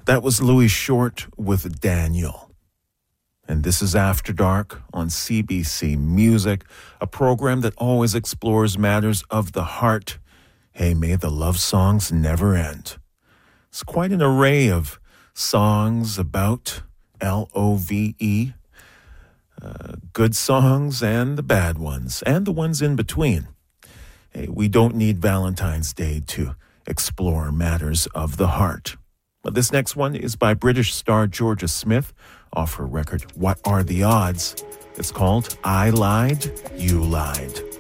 That was Louis Short with Daniel. And this is After Dark on CBC Music, a program that always explores matters of the heart. Hey, may the love songs never end. It's quite an array of songs about L-O-V-E, good songs and the bad ones, and the ones in between. Hey, we don't need Valentine's Day to explore matters of the heart. But this next one is by British star Georgia Smith off her record, What Are the Odds? It's called I Lied, You Lied.